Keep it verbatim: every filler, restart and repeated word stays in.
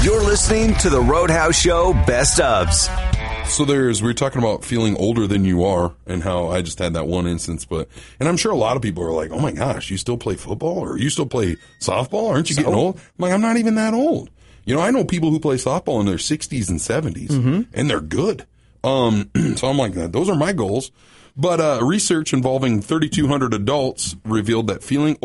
You're listening to the Roadhouse Show Best Ofs. So there's, we were talking about feeling older than you are and how I just had that one instance, but, and I'm sure a lot of people are like, oh my gosh, you still play football or you still play softball? Aren't you getting So? old? I'm like, I'm not even that old. You know, I know people who play softball in their sixties and seventies Mm-hmm. and they're good. Um, so I'm like, those are my goals. But, uh, research involving thirty-two hundred adults revealed that feeling